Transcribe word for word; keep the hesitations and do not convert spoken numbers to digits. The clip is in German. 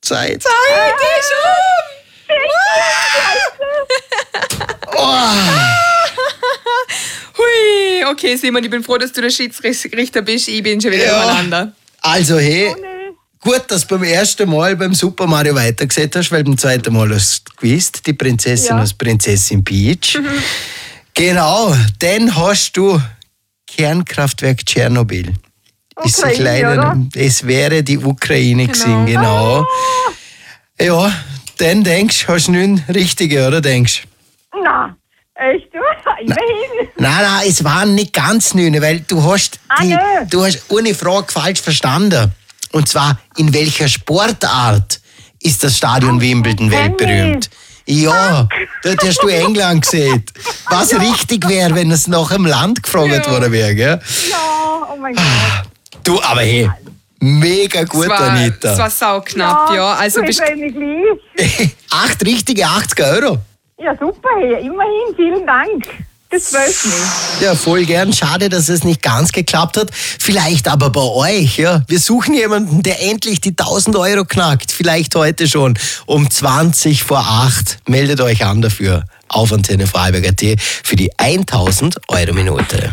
Zeit. Zeit ist um! Oh. Hui, okay, Simon, ich bin froh, dass du der Schiedsrichter bist. Ich bin schon wieder Ja. übereinander. Also, hey, gut, dass du beim ersten Mal beim Super Mario weitergesehen hast, weil beim zweiten Mal hast du gewusst, die Prinzessin Ja. aus Prinzessin Peach. Genau, dann hast du Kernkraftwerk Tschernobyl. Ist ein Ukraine, kleiner, oder? es wäre die Ukraine gewesen, genau. Ja, dann denkst du, hast du nun Richtige, oder denkst Na, echt, du? Immerhin. Nein, nein, es waren nicht ganz neun, weil du hast, Ah, die, nö. du hast eine Frage falsch verstanden. Und zwar, in welcher Sportart ist das Stadion Wimbledon Tennis. weltberühmt? Ja, dort hast du England gesehen. Was richtig wäre, wenn es nach dem Land gefragt Ja. worden wäre, gell? Ja, oh mein Gott. Du, aber hey, mega gut, Es war, Anita. es war sauknapp, ja. Also du bist, bist wenig lieb. Acht richtige achtzig Euro. Ja, super, hey. Immerhin, vielen Dank. Das freut mich. Ja, voll gern. Schade, dass es nicht ganz geklappt hat. Vielleicht aber bei euch, ja. Wir suchen jemanden, der endlich die tausend Euro knackt. Vielleicht heute schon um zwanzig vor acht. Meldet euch an dafür auf Antenne Vorarlberg punkt at für die tausend Euro Minute.